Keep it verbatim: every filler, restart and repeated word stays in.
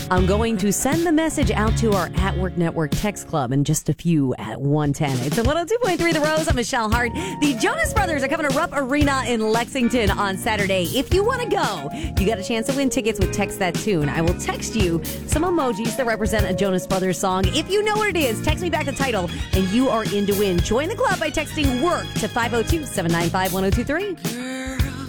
I'm going to send the message out to our At Work Network text club in just a few at one ten. It's a one oh two point three The Rose. I'm Michelle Hart. The Jonas Brothers are coming to Rupp Arena in Lexington on Saturday. If you want to go, you got a chance to win tickets with Text That Tune. I will text you some emojis that represent a Jonas Brothers song. If you know what it is, text me back the title, and you are in to win. Join the club by texting WORK to five oh two, seven nine five, one oh two three.